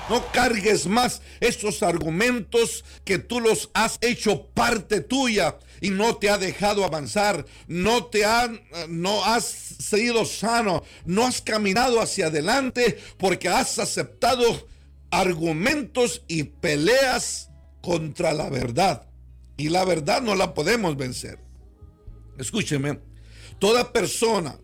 No cargues más esos argumentos que tú los has hecho parte tuya y no te ha dejado avanzar, no has sido sano, no has caminado hacia adelante porque has aceptado argumentos y peleas contra la verdad. Y la verdad no la podemos vencer. Escúcheme, toda persona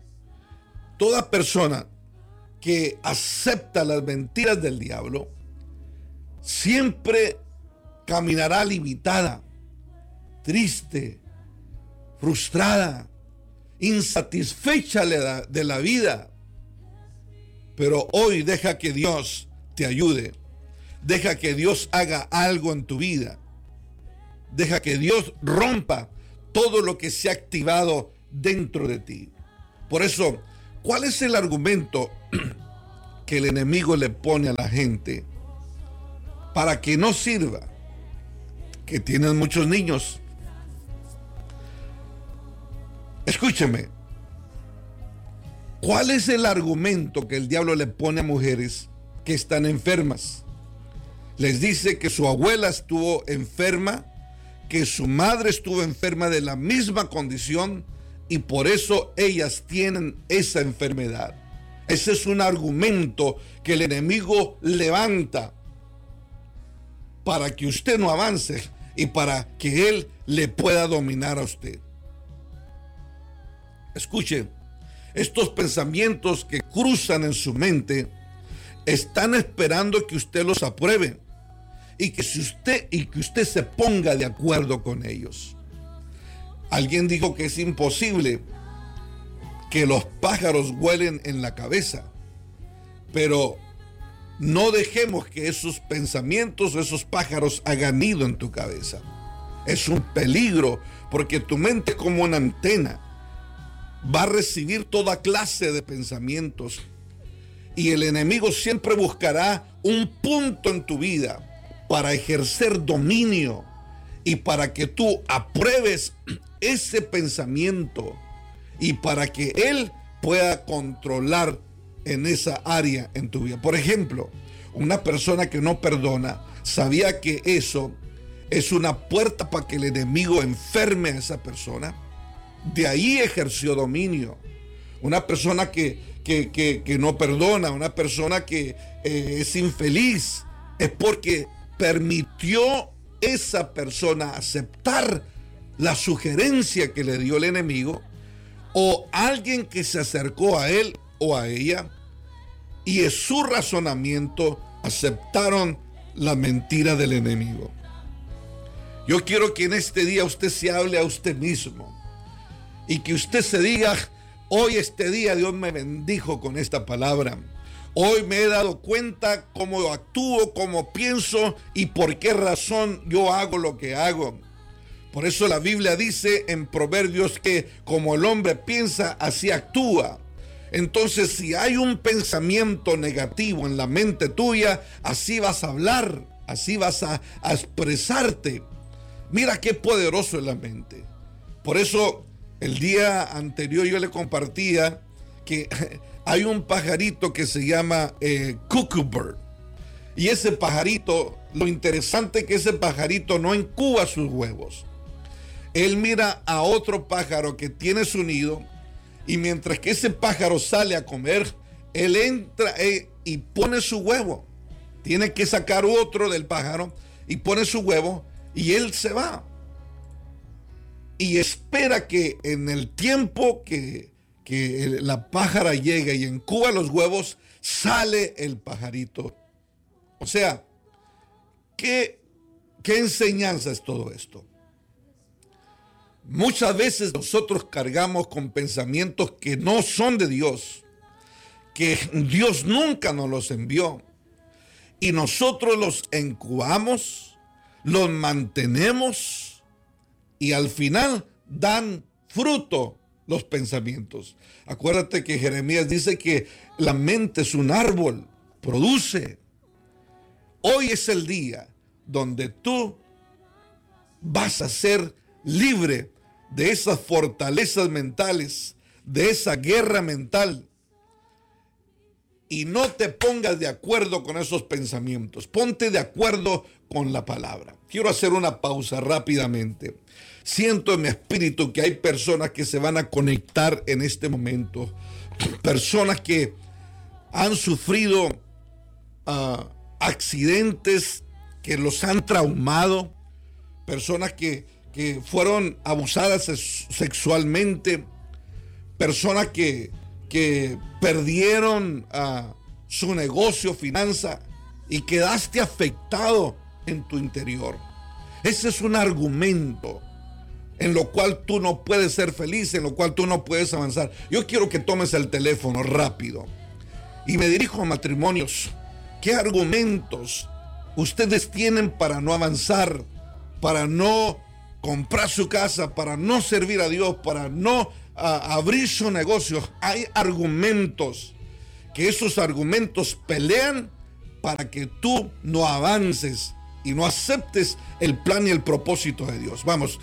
que acepta las mentiras del diablo siempre caminará limitada, triste, frustrada, insatisfecha de la vida. Pero hoy deja que Dios te ayude. Deja que Dios haga algo en tu vida. Deja que Dios rompa todo lo que se ha activado dentro de ti. Por eso, ¿cuál es el argumento que el enemigo le pone a la gente para que no sirva? Que tienen muchos niños. Escúcheme. ¿Cuál es el argumento que el diablo le pone a mujeres que están enfermas? Les dice que su abuela estuvo enferma, que su madre estuvo enferma de la misma condición y por eso ellas tienen esa enfermedad. Ese es un argumento que el enemigo levanta para que usted no avance y para que él le pueda dominar a usted. Escuche, estos pensamientos que cruzan en su mente están esperando que usted los apruebe y que usted se ponga de acuerdo con ellos. Alguien dijo que es imposible que los pájaros vuelen en la cabeza, pero no dejemos que esos pensamientos o esos pájaros hagan nido en tu cabeza. Es un peligro porque tu mente, como una antena, va a recibir toda clase de pensamientos y el enemigo siempre buscará un punto en tu vida para ejercer dominio y para que tú apruebes ese pensamiento y para que él pueda controlar en esa área en tu vida. Por ejemplo, una persona que no perdona sabía que eso es una puerta para que el enemigo enferme a esa persona. De ahí ejerció dominio. Una persona que no perdona, una persona que es infeliz, es porque permitió esa persona aceptar la sugerencia que le dio el enemigo o alguien que se acercó a él o a ella y en su razonamiento aceptaron la mentira del enemigo. Yo quiero que en este día usted se hable a usted mismo y que usted se diga: hoy este día Dios me bendijo con esta palabra. Hoy me he dado cuenta cómo actúo, cómo pienso y por qué razón yo hago lo que hago. Por eso la Biblia dice en Proverbios que como el hombre piensa, así actúa. Entonces, si hay un pensamiento negativo en la mente tuya, así vas a hablar, así vas a expresarte. Mira qué poderoso es la mente. Por eso, el día anterior yo le compartía que hay un pajarito que se llama cuckoo bird. Y ese pajarito, lo interesante es que ese pajarito no incuba sus huevos. Él mira a otro pájaro que tiene su nido y mientras que ese pájaro sale a comer, él entra y pone su huevo. Tiene que sacar otro del pájaro y pone su huevo y él se va. Y espera que en el tiempo que la pájara llegue y incuba los huevos, sale el pajarito. O sea, ¿qué enseñanza es todo esto? Muchas veces nosotros cargamos con pensamientos que no son de Dios, que Dios nunca nos los envió, y nosotros los incubamos, los mantenemos, y al final dan fruto los pensamientos. Acuérdate que Jeremías dice que la mente es un árbol, produce. Hoy es el día donde tú vas a ser libre de esas fortalezas mentales, de esa guerra mental. y no te pongas de acuerdo con esos pensamientos. Ponte de acuerdo con la palabra. Quiero hacer una pausa rápidamente. Siento en mi espíritu que hay personas que se van a conectar en este momento. Personas que han sufrido accidentes que los han traumado. Personas que fueron abusadas sexualmente. Personas que perdieron su negocio, finanza, y quedaste afectado en tu interior. Ese es un argumento en lo cual tú no puedes ser feliz, en lo cual tú no puedes avanzar. Yo quiero que tomes el teléfono rápido y me dirijo a matrimonios. ¿Qué argumentos ustedes tienen para no avanzar, para no comprar su casa, para no servir a Dios, para no abrir su negocio? Hay argumentos, que esos argumentos pelean para que tú no avances y no aceptes el plan y el propósito de Dios. Vamos,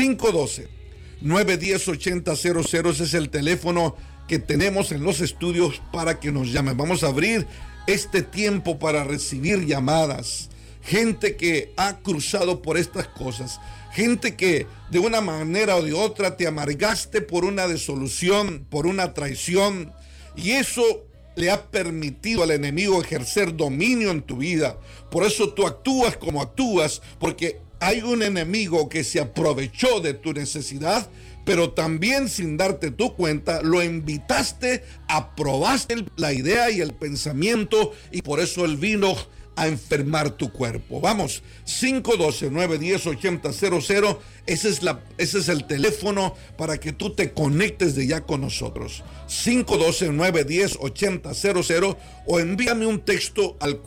512-910-8000, ese es el teléfono que tenemos en los estudios para que nos llamen. Vamos a abrir este tiempo para recibir llamadas. Gente que ha cruzado por estas cosas. Gente que de una manera o de otra te amargaste por una desolución, por una traición, y eso le ha permitido al enemigo ejercer dominio en tu vida. Por eso tú actúas como actúas, porque hay un enemigo que se aprovechó de tu necesidad, pero también sin darte tu cuenta, lo invitaste, aprobaste la idea y el pensamiento, y por eso él vino a enfermar tu cuerpo. Vamos, 512-910-8000, ese es el teléfono para que tú te conectes de ya con nosotros. 512-910-8000, o envíame un texto al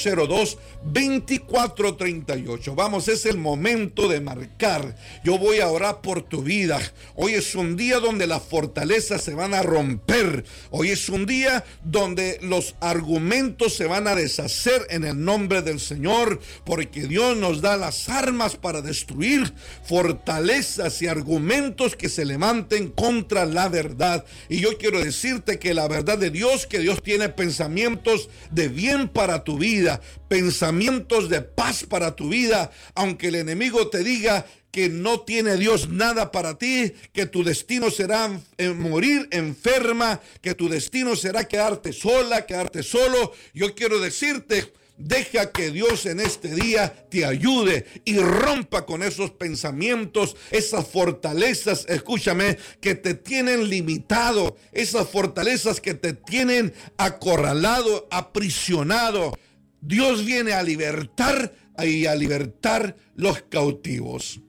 402-2438. Vamos, es el momento de marcar. Yo voy a orar por tu vida. Hoy es un día donde las fortalezas se van a romper. Hoy es un día donde los argumentos se van a deshacer en el nombre del Señor, porque Dios nos da las armas para destruir fortalezas y argumentos que se levanten contra la verdad. Y yo quiero decirte que la verdad de Dios, que Dios tiene pensamientos de bien para tu vida, pensamientos de paz para tu vida, aunque el enemigo te diga que no tiene Dios nada para ti, que tu destino será morir enferma, que tu destino será quedarte sola, quedarte solo. Yo quiero decirte, deja que Dios en este día te ayude y rompa con esos pensamientos, esas fortalezas, escúchame, que te tienen limitado, esas fortalezas que te tienen acorralado, aprisionado. Dios viene a libertar y a libertar los cautivos.